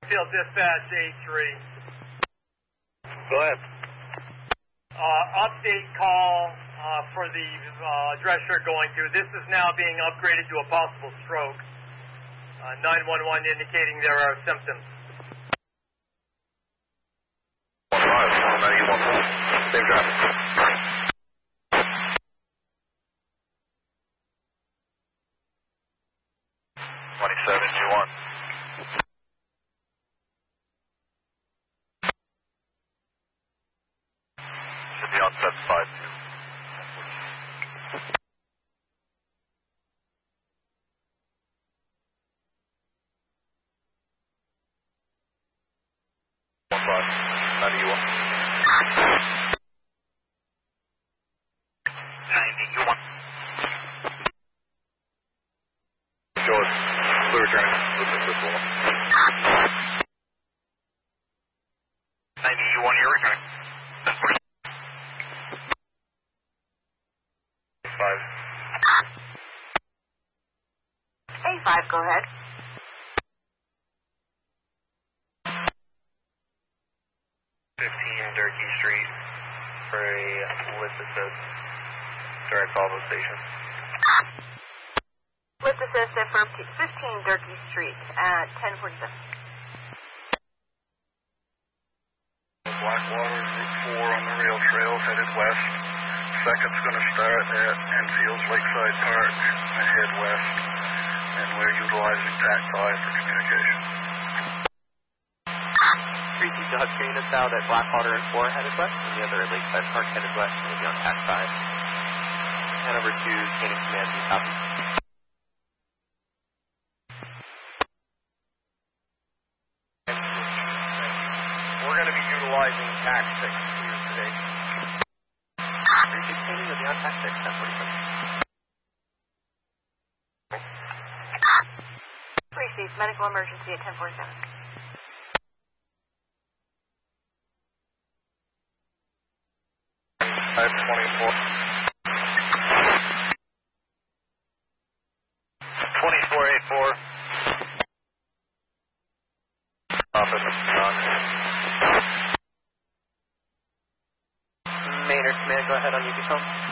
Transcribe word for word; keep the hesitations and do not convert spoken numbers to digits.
Springfield Dispatch eight three. Go ahead. Uh, update call uh, for the uh, address you're going to. This is now being upgraded to a possible stroke. Uh, nine one one indicating there are symptoms. one five, ninety-one, same traffic. twenty-seven, G one. Should be on seven five two. one five, ninety-one. ninety-one. George, clear returning. Listen to this one. ninety-one, you're returning. five. A five, go ahead. fifteen Durkee Street for a lift assist. Direct call to the station. Lift assist at fifteen Durkee Street at ten forty-seven. Blackwater, Route four on the rail trail, headed west. Second's going to start at Enfields Lakeside Park and head west. And we're utilizing T A C five for communication. three two to Hutch units out at Blackwater and four headed west, and the other at Lakeside Park headed west, and we'll be on T A C five. Head over to Canning Command, you copy. We're going to be utilizing T A C six here today. three two Canning will be on T A C six, ten forty-seven. Receive medical emergency at ten forty-seven. five twenty-four. twenty-four eighty-four. Office, John. Maynard Command, go ahead on U P phone.